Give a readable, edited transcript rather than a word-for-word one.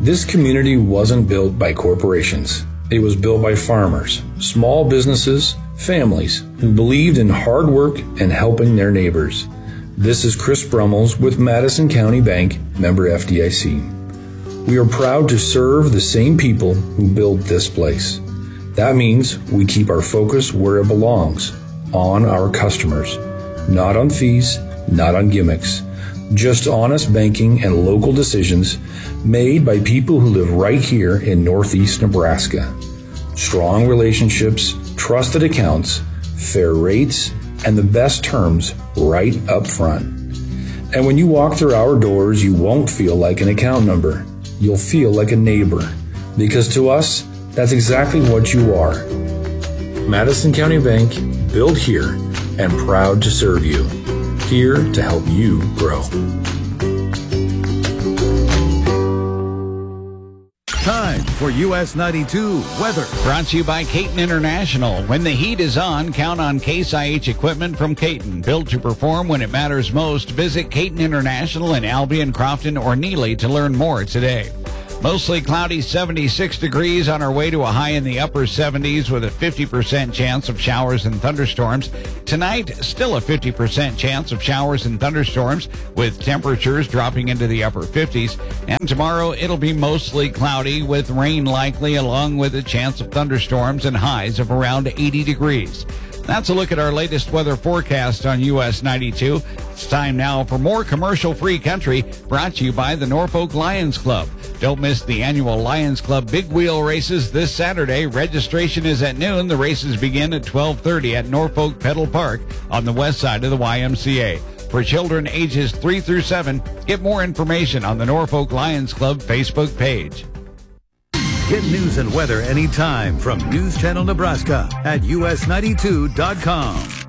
This community wasn't built by corporations. It was built by farmers, small businesses, families who believed in hard work and helping their neighbors. This is Chris Brummels with Madison County Bank, member FDIC. We are proud to serve the same people who built this place. That means we keep our focus where it belongs, on our customers, not on fees, not on gimmicks, just honest banking and local decisions made by people who live right here in Northeast Nebraska. Strong relationships, trusted accounts, fair rates, and the best terms right up front. And when you walk through our doors, you won't feel like an account number. You'll feel like a neighbor, because to us, that's exactly what you are. Madison County Bank, built here and proud to serve you. Here to help you grow. Time for US 92 weather. Brought to you by Caton International. When the heat is on, count on Case IH equipment from Caton. Built to perform when it matters most. Visit Caton International in Albion, Crofton, or Neely to learn more today. Mostly cloudy, 76 degrees, on our way to a high in the upper 70s with a 50% chance of showers and thunderstorms. Tonight, still a 50% chance of showers and thunderstorms with temperatures dropping into the upper 50s. And tomorrow, it'll be mostly cloudy with rain likely, along with a chance of thunderstorms and highs of around 80 degrees. That's a look at our latest weather forecast on US 92. It's time now for more commercial-free country, brought to you by the Norfolk Lions Club. Don't miss the annual Lions Club Big Wheel races this Saturday. Registration is at noon. The races begin at 12:30 at Norfolk Pedal Park on the west side of the YMCA. For children ages 3 through 7, get more information on the Norfolk Lions Club Facebook page. Get news and weather anytime from News Channel Nebraska at us92.com.